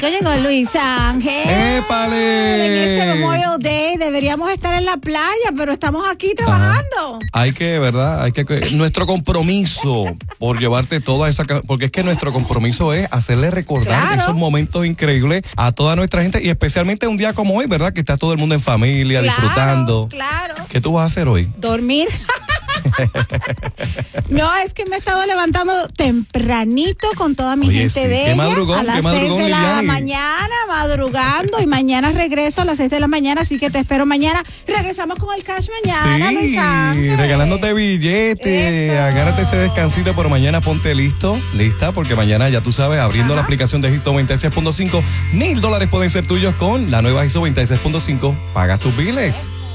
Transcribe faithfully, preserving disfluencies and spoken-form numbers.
Que llegó Luis Ángel. ¡Épale! En este Memorial Day deberíamos estar en la playa, pero estamos aquí trabajando. Ajá. Hay que, ¿verdad? Hay que nuestro compromiso por llevarte toda esa, porque es que nuestro compromiso es hacerle recordar Claro. esos momentos increíbles a toda nuestra gente y especialmente un día como hoy, ¿verdad? Que está todo el mundo en familia, Claro, disfrutando. Claro. ¿Qué tú vas a hacer hoy? Dormir. No, es que me he estado levantando tempranito con toda mi Oye, gente sí. bella. Qué madrugón, a las qué madrugón, seis de la Liliani. mañana, madrugando, y mañana regreso a las seis de la mañana, así que te espero mañana. Regresamos con el cash mañana, Luis Sí, Ángel. regalándote billetes. Eso. Agárrate ese descansito, pero mañana ponte listo, lista, porque mañana ya tú sabes, abriendo Ajá. la aplicación de Hits noventa y seis punto cinco, mil dólares pueden ser tuyos con la nueva Hits noventa y seis punto cinco. Pagas tus biles.